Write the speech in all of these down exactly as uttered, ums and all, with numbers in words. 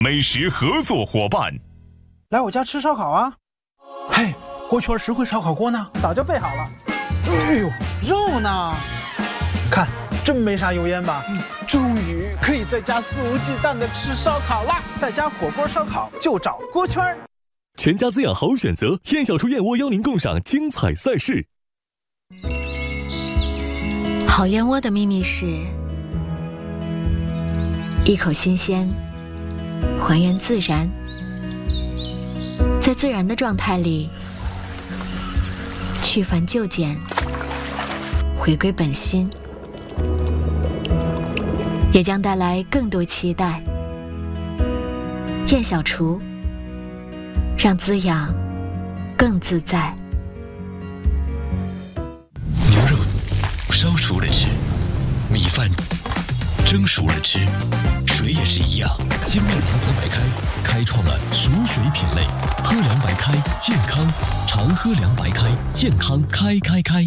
美食合作伙伴。 来我家吃烧烤啊！嘿，锅圈实惠烧烤锅呢？早就备好了。哎呦，肉呢？看，真没啥油烟吧？嗯，终于可以在家肆无忌惮的吃烧烤啦！在家火锅烧烤就找锅圈。 全家滋养好选择，燕小厨燕窝邀您共赏精彩赛事。 好燕窝的秘密是一口新鲜，还原自然，在自然的状态里去繁就简，回归本心，也将带来更多期待。燕小厨，让滋养更自在。 牛肉烧熟了吃，米饭蒸熟了吃，水也是一样。精酿黄河白开开创了熟水品类，喝凉白开健康，常喝凉白开健康开开开。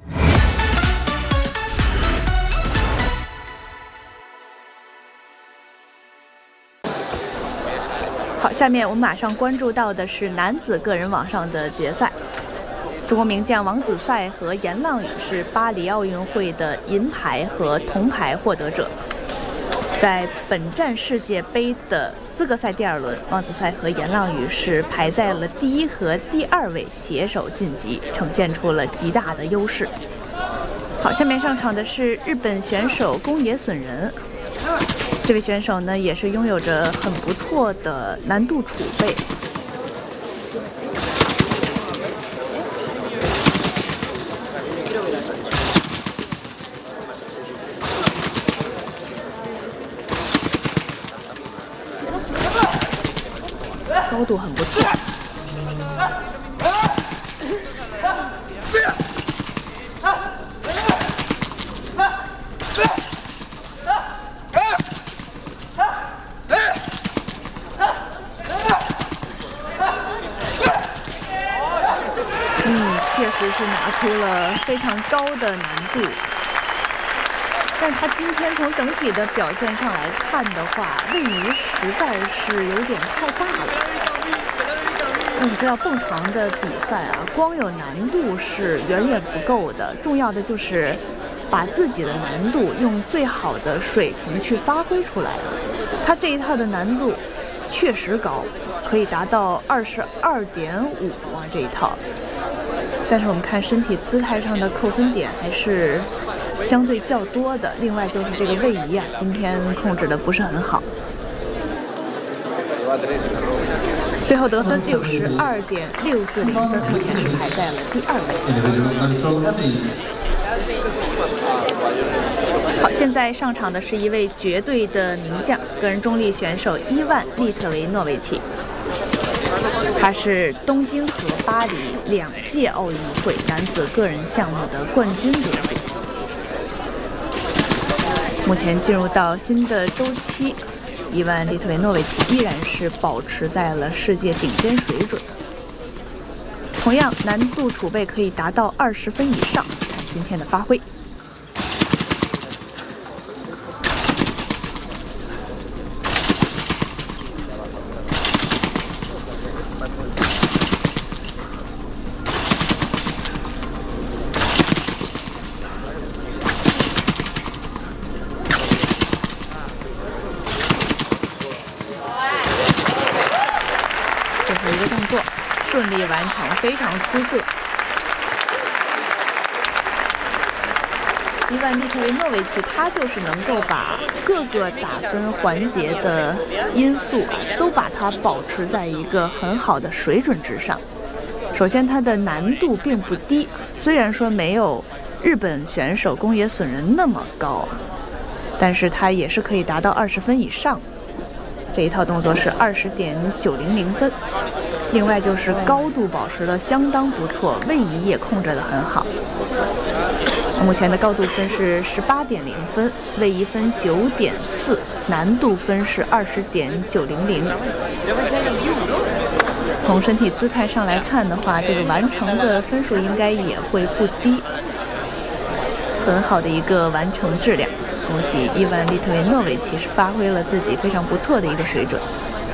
好，下面我们马上关注到的是男子个人网上的决赛。中国名将王子赛和严浪屿是巴黎奥运会的银牌和铜牌获得者。在本站世界杯的资格赛第二轮，王子赛和严浪屿是排在了第一和第二位，携手晋级，呈现出了极大的优势。好，下面上场的是日本选手宫野隼人。这位选手呢，也是拥有着很不错的难度储备。高度很不错。嗯，确实是拿出了非常高的难度。但他今天从整体的表现上来看的话，位移实在是有点太大了。那你知道蹦床的比赛啊，光有难度是远远不够的，重要的就是把自己的难度用最好的水平去发挥出来。他这一套的难度确实高，可以达到二十二点五啊这一套。但是我们看身体姿态上的扣分点还是相对较多的。另外就是这个位移啊，今天控制的不是很好。最后得分六十二点六四零分，目前是排在了第二位。好，现在上场的是一位绝对的名将，个人中立选手伊万·利特维诺维奇。他是东京和巴黎两届奥运会男子个人项目的冠军得主。目前进入到新的周期，伊万·利特维诺维奇依然是保持在了世界顶尖水准。同样，难度储备可以达到二十分以上。看今天的发挥。顺利完成，非常出色。伊万·利特维诺维奇，他就是能够把各个打分环节的因素啊，都把它保持在一个很好的水准之上。首先，它的难度并不低，虽然说没有日本选手宫野隼人那么高，但是它也是可以达到二十分以上。这一套动作是二十点九零零分。另外就是高度保持的相当不错，位移也控制得很好。目前的高度分是十八点零分，位移分九点四，难度分是二十点九零零。从身体姿态上来看的话，这个完成的分数应该也会不低，很好的一个完成质量。恭喜伊万·利特维诺维奇是发挥了自己非常不错的一个水准。